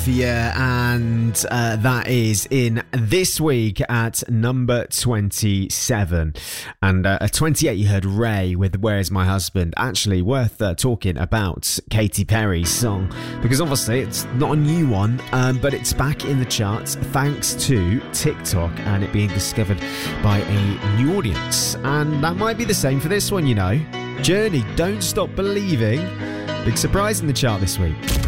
Yeah, and that is in this week at number 27. And at 28 you heard Ray with Where's My Husband. Actually worth talking about Katy Perry's song, because obviously it's not a new one, but it's back in the charts thanks to TikTok and it being discovered by a new audience. And that might be the same for this one, you know. Journey, Don't Stop Believing. Big surprise in the chart this week.